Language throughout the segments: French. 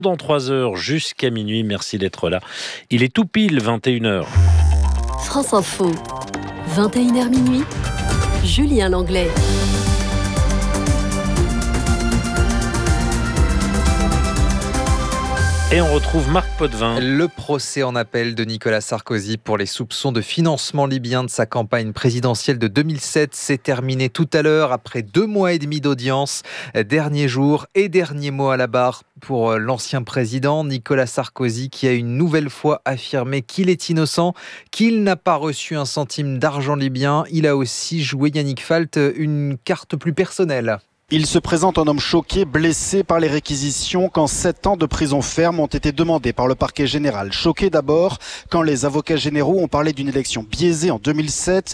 Dans 3 heures jusqu'à minuit, merci d'être là. Il est tout pile 21h. France Info, 21h minuit, Julien Langlais. Et on retrouve Marc Potvin. Le procès en appel de Nicolas Sarkozy pour les soupçons de financement libyen de sa campagne présidentielle de 2007 s'est terminé tout à l'heure après 2 mois et demi d'audience. Dernier jour et dernier mot à la barre pour l'ancien président Nicolas Sarkozy qui a une nouvelle fois affirmé qu'il est innocent, qu'il n'a pas reçu un centime d'argent libyen. Il a aussi joué, Yannick Falt, une carte plus personnelle. Il se présente un homme choqué, blessé par les réquisitions quand 7 ans de prison ferme ont été demandés par le parquet général. Choqué d'abord quand les avocats généraux ont parlé d'une élection biaisée en 2007,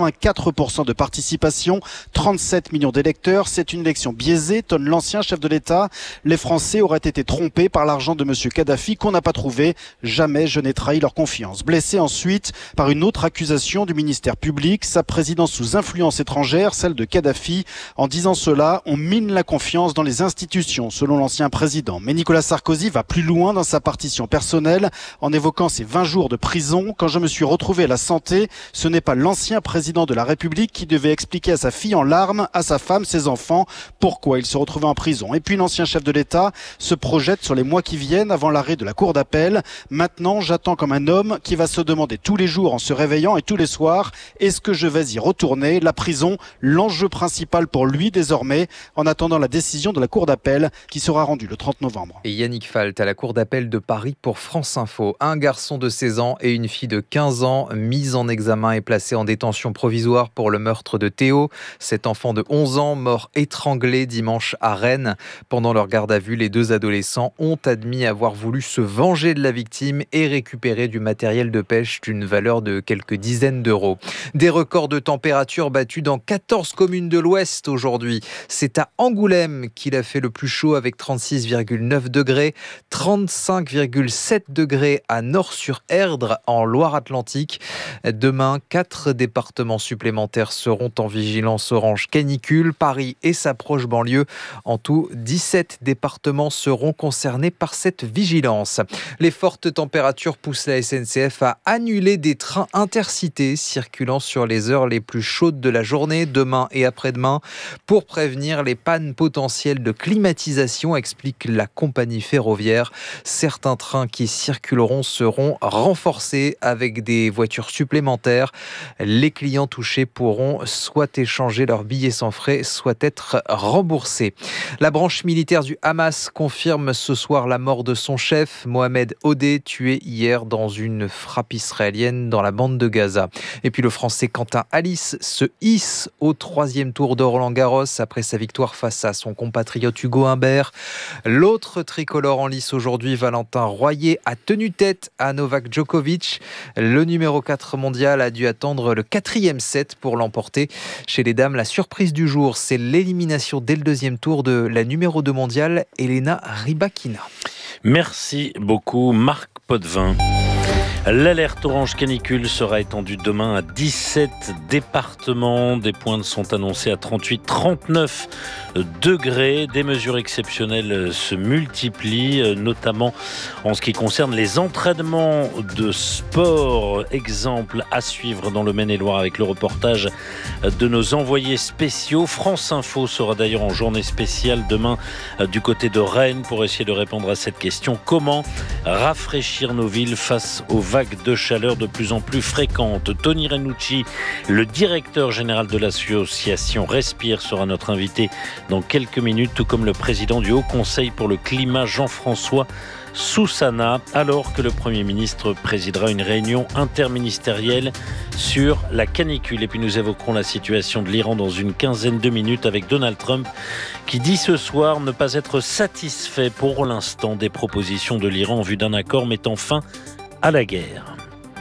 84% de participation, 37 millions d'électeurs. C'est une élection biaisée, tonne l'ancien chef de l'État. Les Français auraient été trompés par l'argent de M. Kadhafi qu'on n'a pas trouvé. Jamais je n'ai trahi leur confiance. Blessé ensuite par une autre accusation du ministère public, sa présidence sous influence étrangère, celle de Kadhafi. En disant cela, on mine la confiance dans les institutions, selon l'ancien président. Mais Nicolas Sarkozy va plus loin dans sa partition personnelle, en évoquant ses 20 jours de prison. Quand je me suis retrouvé à la santé, ce n'est pas l'ancien président de la République qui devait expliquer à sa fille en larmes, à sa femme, ses enfants, pourquoi il se retrouvait en prison. Et puis l'ancien chef de l'État se projette sur les mois qui viennent avant l'arrêt de la cour d'appel. Maintenant, j'attends comme un homme qui va se demander tous les jours en se réveillant et tous les soirs, est-ce que je vais y retourner? La prison, l'enjeu principal pour lui désormais, en attendant la décision de la Cour d'appel qui sera rendue le 30 novembre. Et Yannick Falt à la Cour d'appel de Paris pour France Info. Un garçon de 16 ans et une fille de 15 ans mis en examen et placé en détention provisoire pour le meurtre de Théo. Cet enfant de 11 ans mort étranglé dimanche à Rennes. Pendant leur garde à vue, les 2 adolescents ont admis avoir voulu se venger de la victime et récupérer du matériel de pêche d'une valeur de quelques dizaines d'euros. Des records de température battus dans 14 communes de l'Ouest aujourd'hui. C'est à Angoulême qu'il a fait le plus chaud avec 36,9 degrés, 35,7 degrés à Nort-sur-Erdre en Loire-Atlantique. Demain, 4 départements supplémentaires seront en vigilance orange canicule. Paris et sa proche banlieue. En tout, 17 départements seront concernés par cette vigilance. Les fortes températures poussent la SNCF à annuler des trains intercités circulant sur les heures les plus chaudes de la journée, demain et après-demain, pour prévenir les pannes potentielles de climatisation, explique la compagnie ferroviaire. Certains trains qui circuleront seront renforcés avec des voitures supplémentaires. Les clients touchés pourront soit échanger leurs billets sans frais, soit être remboursés. La branche militaire du Hamas confirme ce soir la mort de son chef, Mohamed Odeh, tué hier dans une frappe israélienne dans la bande de Gaza. Et puis le Français Quentin Halys se hisse au 3e tour de Roland-Garros après sa victoire face à son compatriote Hugo Humbert. L'autre tricolore en lice aujourd'hui, Valentin Royer, a tenu tête à Novak Djokovic. Le numéro 4 mondial a dû attendre le 4e set pour l'emporter. Chez les dames, la surprise du jour, c'est l'élimination dès le 2e tour de la numéro 2 mondiale, Elena Rybakina. Merci beaucoup Marc Potvin. L'alerte orange canicule sera étendue demain à 17 départements. Des pointes sont annoncées à 38, 39 degrés. Des mesures exceptionnelles se multiplient, notamment en ce qui concerne les entraînements de sport. Exemple à suivre dans le Maine-et-Loire avec le reportage de nos envoyés spéciaux. France Info sera d'ailleurs en journée spéciale demain du côté de Rennes pour essayer de répondre à cette question. Comment rafraîchir nos villes face aux vagues de chaleur de plus en plus fréquentes? Tony Renucci, le directeur général de l'association Respire, sera notre invité dans quelques minutes, tout comme le président du Haut Conseil pour le climat, Jean-François Soussana, alors que le Premier ministre présidera une réunion interministérielle sur la canicule. Et puis nous évoquerons la situation de l'Iran dans une quinzaine de minutes avec Donald Trump qui dit ce soir ne pas être satisfait pour l'instant des propositions de l'Iran en vue d'un accord mettant fin à la guerre.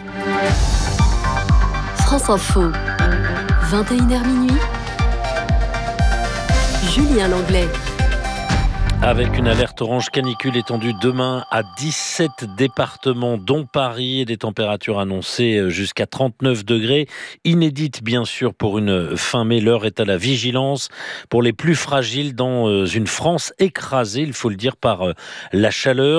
France Info, 21h minuit, Julien Langlais. Avec une alerte orange canicule étendue demain à 17 départements, dont Paris, et des températures annoncées jusqu'à 39 degrés. Inédite, bien sûr, pour une fin mai. L'heure est à la vigilance pour les plus fragiles dans une France écrasée, il faut le dire, par la chaleur.